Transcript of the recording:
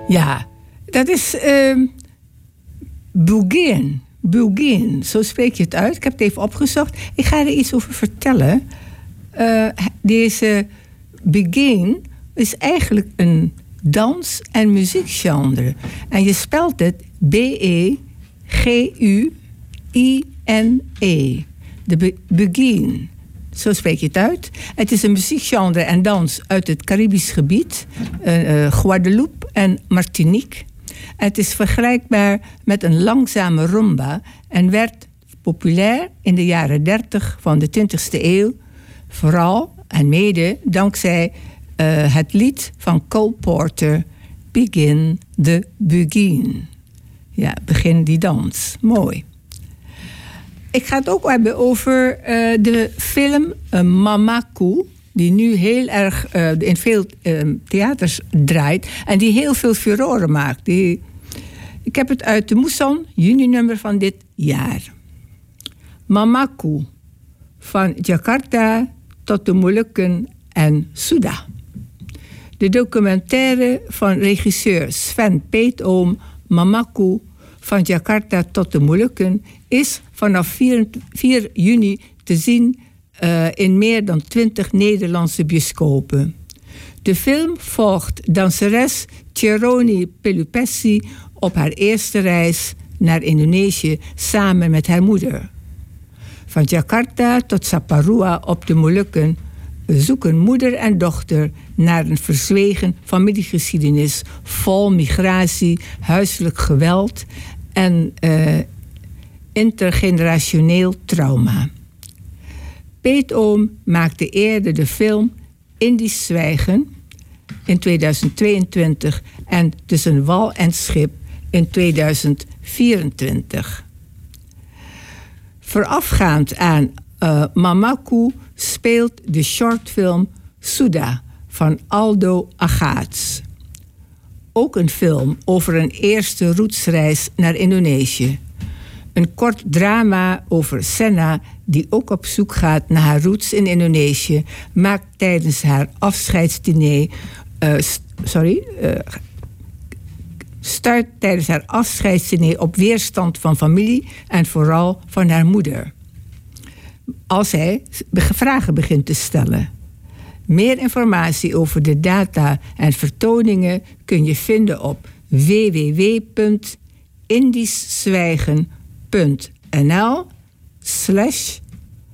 Ja, dat is Bugeen, zo spreek je het uit. Ik heb het even opgezocht. Ik ga er iets over vertellen. Deze Bugeen is eigenlijk een dans- en muziekgenre. En je spelt het B-E-G-U-I-N-E. De Bugeen. Zo spreek je het uit. Het is een muziekgenre en dans uit het Caribisch gebied. Guadeloupe en Martinique. En het is vergelijkbaar met een langzame rumba. En werd populair in de jaren 30 van de 20e eeuw. Vooral en mede dankzij het lied van Cole Porter. Begin the Bugeen. Ja, begin die dans. Mooi. Ik ga het ook hebben over de film Mamaku, die nu heel erg in veel theaters draait en die heel veel furoren maakt. Ik heb het uit de Moesson, juni-nummer van dit jaar. Mamaku, van Jakarta tot de Molukken en Sunda. De documentaire van regisseur Sven Peetoom, Mamaku, van Jakarta tot de Molukken, is vanaf 4 juni te zien in meer dan 20 Nederlandse bioscopen. De film volgt danseres Cheroni Pelupessi op haar eerste reis naar Indonesië samen met haar moeder. Van Jakarta tot Saparua op de Molukken zoeken moeder en dochter naar een verzwegen familiegeschiedenis vol migratie, huiselijk geweld en intergenerationeel trauma. Peetoom maakte eerder de film Indisch Zwijgen in 2022 en Tussen wal en schip in 2024. Voorafgaand aan Mamaku speelt de shortfilm Suda van Aldo Agaats. Ook een film over een eerste roetsreis naar Indonesië. Een kort drama over Senna, die ook op zoek gaat naar haar roots in Indonesië, maakt tijdens haar afscheidsdiner stuit tijdens haar afscheidsdiner op weerstand van familie en vooral van haar moeder. Als hij vragen begint te stellen. Meer informatie over de data en vertoningen kun je vinden op www.indieszwijgen.nl/Mamaku.